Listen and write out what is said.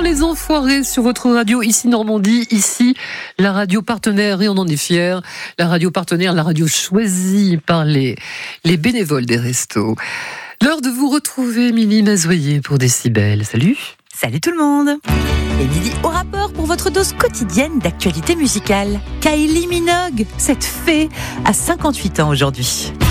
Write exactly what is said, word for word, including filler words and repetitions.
les enfoirés sur votre radio, ici Normandie, ici la radio partenaire, et on en est fiers, la radio partenaire, la radio choisie par les, les bénévoles des restos. L'heure de vous retrouver, Émilie Mazoyer pour Décibel. Salut. Salut tout le monde. Émilie au rapport pour votre dose quotidienne d'actualité musicale. Kylie Minogue, cette fée, a cinquante-huit ans aujourd'hui.